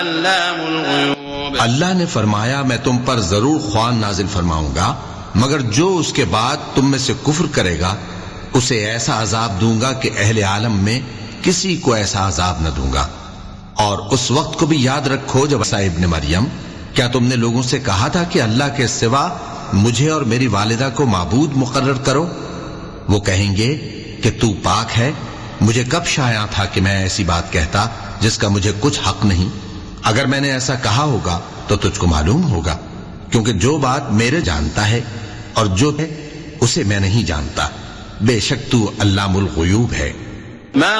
अल्लाह ने फरमाया, मैं तुम पर जरूर ख्वान नाजिल फरमाऊंगा, मगर जो उसके बाद तुम में से कुफ्र करेगा उसे ऐसा अजाब दूंगा कि अहले आलम में किसी को ऐसा अजाब न दूंगा। और उस वक्त को भी याद रखो जब ईसा इब्न मरियम, क्या तुमने लोगों से कहा था कि अल्लाह के सिवा मुझे और मेरी वालिदा को माबूद मुकर्रर करो? वो कहेंगे कि तू पाक है, मुझे कब शाया था कि मैं ऐसी बात कहता जिसका मुझे कुछ हक नहीं। अगर मैंने ऐसा कहा होगा तो तुझको मालूम होगा, क्योंकि जो बात मेरे जानता है और जो है उसे मैं नहीं जानता। बेशक तू अल्लामुल गुयूब है।